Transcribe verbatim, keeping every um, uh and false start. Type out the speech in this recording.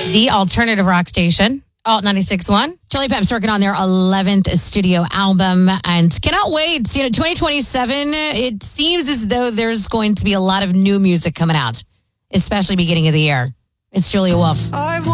The alternative rock station, Alt ninety-six point one. Chili Peps working on their eleventh studio album and cannot wait. You know, twenty twenty-seven, it seems as though there's going to be a lot of new music coming out, especially beginning of the year. It's Julia Wolf. I